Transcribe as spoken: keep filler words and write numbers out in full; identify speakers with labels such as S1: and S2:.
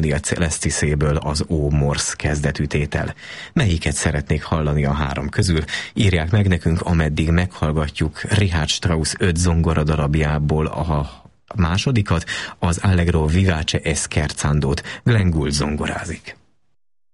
S1: Harmonia Celestiséből az Ó Morsz kezdetű tétel. Melyiket szeretnék hallani a három közül? Írják meg nekünk, ameddig meghallgatjuk Richard Strauss öt zongora darabjából a másodikat, az Allegro vivace e scherzandót. Glenn Gould zongorázik.